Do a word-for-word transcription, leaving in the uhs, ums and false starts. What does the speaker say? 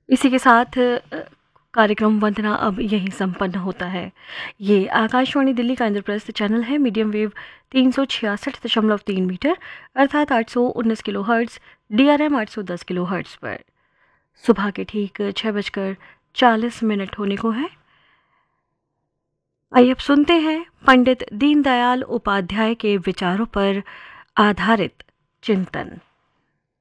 इसी के साथ अ, कार्यक्रम वंदना अब यहीं संपन्न होता है। ये आकाशवाणी दिल्ली का इंद्रप्रस्थ चैनल है, मीडियम वेव तीन सौ छियासठ दशमलव तीन मीटर अर्थात आठ सौ उन्नीस kilo hertz, D R M आठ सौ दस किलो हर्ट्ज़ पर सुबह के ठीक छः बजकर चालीस मिनट होने को है। आइए अब सुनते हैं पंडित दीनदयाल उपाध्याय के विचारों पर आधारित चिंतन।